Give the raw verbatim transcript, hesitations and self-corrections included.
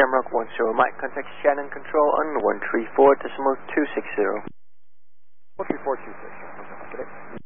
Shamrock one zero. Mike, contact Shannon Control on one three four decimal two six zero. one three four two six zero.